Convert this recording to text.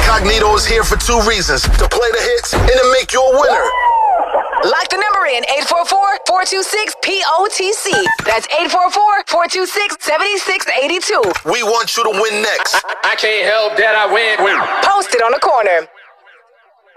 Incognito is here for two reasons: to play the hits and to make you a winner. Lock the number in 844-426-POTC. That's 844-426-7682. We want you to win next. I can't help that I win. Post it on the corner.